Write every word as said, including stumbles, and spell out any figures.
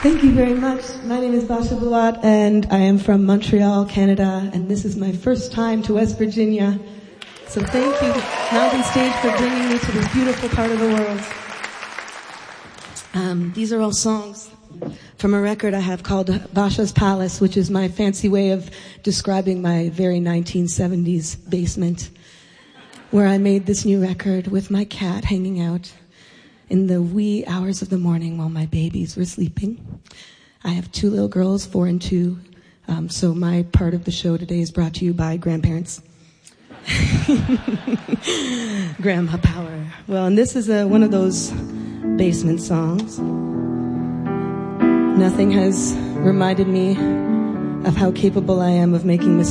Thank you very much. My name is Basha Bulat, and I am from Montreal, Canada, and this is my first time to West Virginia. So thank you, Mountain Stage, for bringing me to this beautiful part of the world. Um, these are all songs from a record I have called Basha's Palace, which is my fancy way of describing my very nineteen seventies basement, where I made this new record with my cat hanging out in the wee hours of the morning while my babies were sleeping. I have two little girls, four and two, um, so my part of the show today is brought to you by grandparents. Grandma power. Well, and this is a, one of those basement songs. Nothing has reminded me of how capable I am of making mistakes.